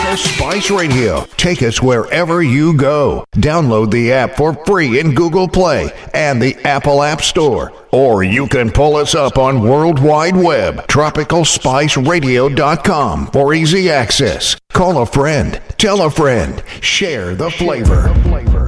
Spice Radio. Take us wherever you go. Download the app for free in Google Play and the Apple App Store. Or you can pull us up on World Wide Web, tropicalspiceradio.com for easy access. Call a friend, tell a friend, share the flavor.